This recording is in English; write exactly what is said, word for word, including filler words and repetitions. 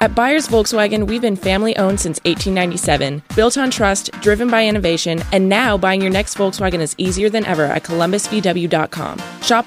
At Byers Volkswagen, we've been family-owned since eighteen ninety-seven, built on trust, driven by innovation, and now buying your next Volkswagen is easier than ever at columbus v w dot com. Shop